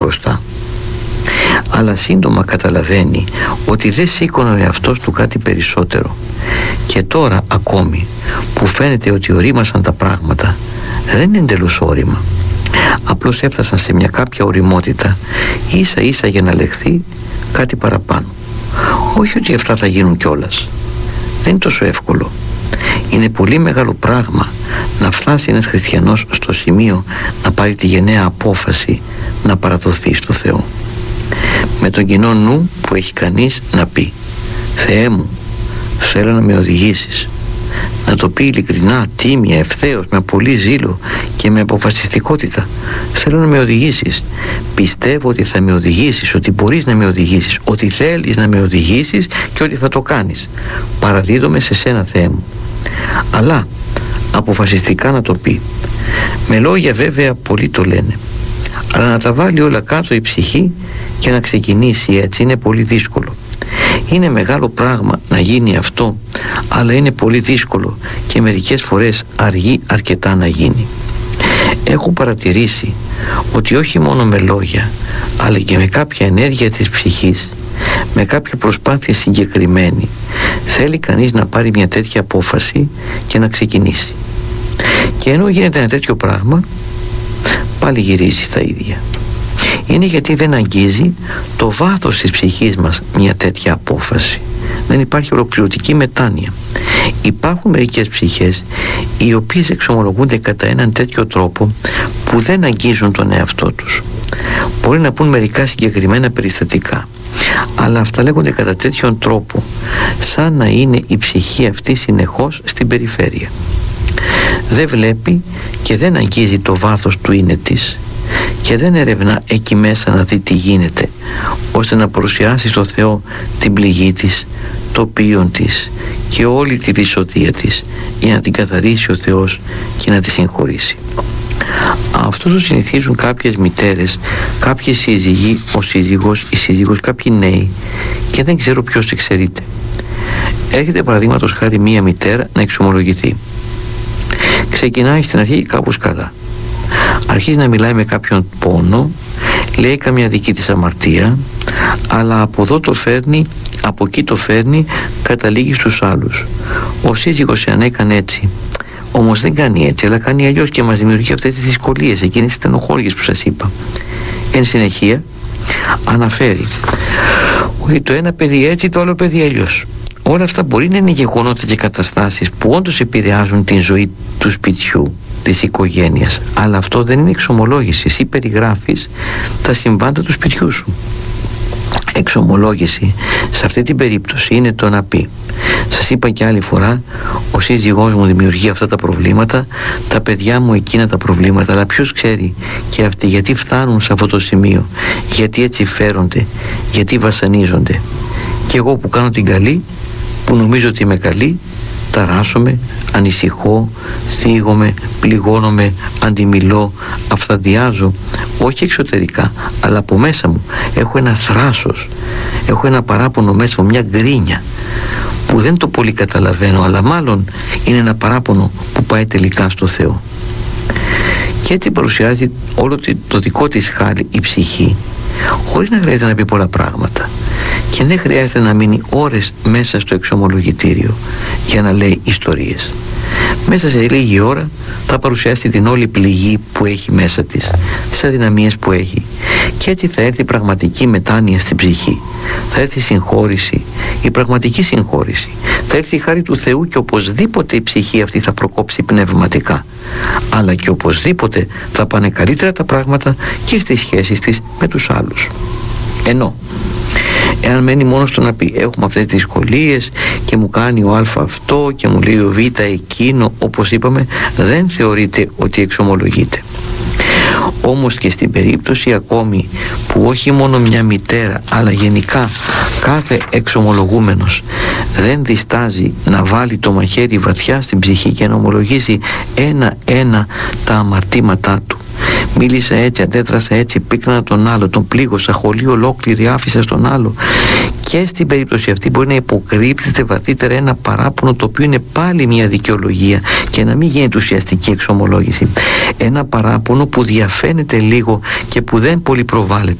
μπροστά. Αλλά σύντομα καταλαβαίνει ότι δεν σήκωνε ο εαυτός του κάτι περισσότερο. Και τώρα ακόμη που φαίνεται ότι ορίμασαν τα πράγματα, δεν είναι εντελώς όρημα. Απλώς έφτασαν σε μια κάποια οριμότητα, ίσα ίσα για να λεχθεί κάτι παραπάνω. Όχι ότι αυτά θα γίνουν κιόλας. Δεν είναι τόσο εύκολο. Είναι πολύ μεγάλο πράγμα να φτάσει ένας χριστιανός στο σημείο να πάρει τη γενναία απόφαση να παραδοθεί στο Θεό. Με τον κοινό νου που έχει κανείς να πει: Θεέ μου, θέλω να με οδηγήσεις. Να το πει ειλικρινά, τίμια, ευθέως, με πολύ ζήλο και με αποφασιστικότητα: θέλω να με οδηγήσεις. Πιστεύω ότι θα με οδηγήσεις, ότι μπορείς να με οδηγήσεις, ότι θέλεις να με οδηγήσεις και ότι θα το κάνεις. Παραδίδομαι σε σένα, Θεέ μου. Αλλά αποφασιστικά να το πει. Με λόγια βέβαια πολλοί το λένε, αλλά να τα βάλει όλα κάτω η ψυχή και να ξεκινήσει έτσι είναι πολύ δύσκολο. Είναι μεγάλο πράγμα να γίνει αυτό, αλλά είναι πολύ δύσκολο και μερικές φορές αργεί αρκετά να γίνει. Έχω παρατηρήσει ότι όχι μόνο με λόγια, αλλά και με κάποια ενέργεια της ψυχής, με κάποια προσπάθεια συγκεκριμένη, θέλει κανείς να πάρει μια τέτοια απόφαση και να ξεκινήσει. Και ενώ γίνεται ένα τέτοιο πράγμα, πάλι γυρίζει στα ίδια. Είναι γιατί δεν αγγίζει το βάθος της ψυχής μας μια τέτοια απόφαση. Δεν υπάρχει ολοκληρωτική μετάνοια. Υπάρχουν μερικές ψυχές οι οποίες εξομολογούνται κατά έναν τέτοιο τρόπο που δεν αγγίζουν τον εαυτό τους. Μπορεί να πούν μερικά συγκεκριμένα περιστατικά, αλλά αυτά λέγονται κατά τέτοιον τρόπο, σαν να είναι η ψυχή αυτή συνεχώς στην περιφέρεια. Δεν βλέπει και δεν αγγίζει το βάθος του είναι της και δεν ερευνά εκεί μέσα να δει τι γίνεται, ώστε να παρουσιάσει στο Θεό την πληγή της, το πείον της και όλη τη δυσοδεία της, για να την καθαρίσει ο Θεός και να τη συγχωρήσει. Αυτό το συνηθίζουν κάποιες μητέρες, κάποιες σύζυγοι, ο σύζυγος, η σύζυγος, κάποιοι νέοι, και δεν ξέρω ποιος εξαιρείται. Έρχεται παραδείγματος χάρη μία μητέρα να εξομολογηθεί. Ξεκινάει στην αρχή κάπως καλά. Αρχίζει να μιλάει με κάποιον πόνο, λέει καμιά δική της αμαρτία, αλλά από εδώ το φέρνει, από εκεί το φέρνει, καταλήγει στους άλλους. Ο σύζυγος εάν έκανε έτσι, όμως δεν κάνει έτσι, αλλά κάνει αλλιώς και μας δημιουργεί αυτές τις δυσκολίες, εκείνες τις στενοχώριες που σας είπα. Εν συνεχεία αναφέρει ότι το ένα παιδί έτσι, το άλλο παιδί αλλιώς. Όλα αυτά μπορεί να είναι γεγονότα και καταστάσεις που όντως επηρεάζουν την ζωή του σπιτιού, της οικογένειας, αλλά αυτό δεν είναι εξομολόγηση. Εσύ περιγράφεις τα συμβάντα του σπιτιού σου. Εξομολόγηση σε αυτή την περίπτωση είναι το να πει: σας είπα και άλλη φορά, ο σύζυγός μου δημιουργεί αυτά τα προβλήματα, τα παιδιά μου εκείνα τα προβλήματα, αλλά ποιος ξέρει και αυτοί γιατί φτάνουν σε αυτό το σημείο, γιατί έτσι φέρονται, γιατί βασανίζονται. Και εγώ που κάνω την καλή, που νομίζω ότι είμαι καλή, ταράσσομαι, ανησυχώ, θίγομαι, πληγώνομαι, αντιμιλώ, αυθαδιάζω, όχι εξωτερικά, αλλά από μέσα μου έχω ένα θράσος, έχω ένα παράπονο μέσα μου, μια γκρίνια που δεν το πολύ καταλαβαίνω, αλλά μάλλον είναι ένα παράπονο που πάει τελικά στο Θεό. Και έτσι παρουσιάζει όλο το δικό της χάλι η ψυχή, χωρίς να χρειάζεται να πει πολλά πράγματα, και δεν χρειάζεται να μείνει ώρες μέσα στο εξομολογητήριο για να λέει ιστορίες. Μέσα σε λίγη ώρα θα παρουσιάσει την όλη πληγή που έχει μέσα της, τις αδυναμίες που έχει, και έτσι θα έρθει πραγματική μετάνοια στην ψυχή, θα έρθει συγχώρηση, η πραγματική συγχώρηση, θα έρθει η χάρη του Θεού, και οπωσδήποτε η ψυχή αυτή θα προκόψει πνευματικά, αλλά και οπωσδήποτε θα πάνε καλύτερα τα πράγματα και στις σχέσεις της με τους άλλους. Ενώ εάν μένει μόνο στο να πει έχουμε αυτές τις δυσκολίες και μου κάνει ο Α αυτό και μου λέει ο Β εκείνο, όπως είπαμε, δεν θεωρείται ότι εξομολογείται. Όμως και στην περίπτωση ακόμη που όχι μόνο μια μητέρα, αλλά γενικά κάθε εξομολογούμενος δεν διστάζει να βάλει το μαχαίρι βαθιά στην ψυχή και να ομολογήσει ένα-ένα τα αμαρτήματά του. Μίλησα έτσι, αντέδρασα έτσι, πίκρανα τον άλλο, τον πλήγωσα, χολή ολόκληρη άφησα στον άλλο. Και στην περίπτωση αυτή μπορεί να υποκρύπτεται βαθύτερα ένα παράπονο, το οποίο είναι πάλι μια δικαιολογία, και να μην γίνεται ουσιαστική εξομολόγηση. Ένα παράπονο που διαφαίνεται λίγο και που δεν πολύ προβάλλεται.